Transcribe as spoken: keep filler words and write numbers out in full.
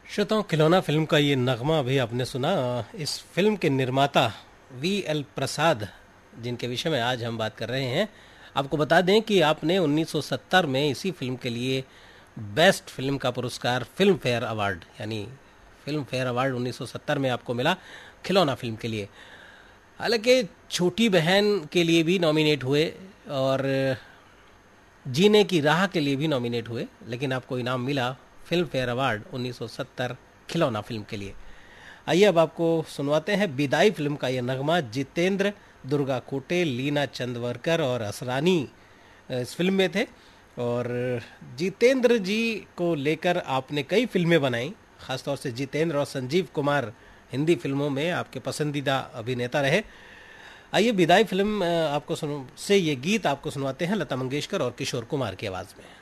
श्रोताओं, खिलौना फिल्म का ये नगमा अभी आपने सुना। इस फिल्म के निर्माता वी एल प्रसाद, जिनके विषय में आज हम बात कर रहे हैं। आपको बता दें कि आपने उन्नीस सौ सत्तर में इसी फिल्म के लिए बेस्ट फिल्म का पुरस्कार फिल्म फेयर अवार्ड यानी फिल्म फेयर अवार्ड उन्नीस सौ सत्तर में आपको मिला खिलौना फिल्म के लिए। हालांकि छोटी बहन के लिए भी नॉमिनेट हुए और जीने की राह के लिए भी नॉमिनेट हुए, लेकिन आपको इनाम मिला फिल्म फेयर अवार्ड उन्नीस सौ सत्तर खिलौना फिल्म के लिए। आइए अब आपको सुनवाते हैं विदाई फिल्म का यह नगमा। जितेंद्र, दुर्गा कोटे, लीना चंदवरकर और असरानी इस फिल्म में थे। और जितेंद्र जी को लेकर आपने कई फिल्में बनाई, खासतौर से जितेंद्र और संजीव कुमार हिंदी फिल्मों में आपके पसंदीदा अभिनेता रहे। आइए विदाई फिल्म आपको सुन से ये गीत आपको सुनवाते हैं लता मंगेशकर और किशोर कुमार की आवाज़ में।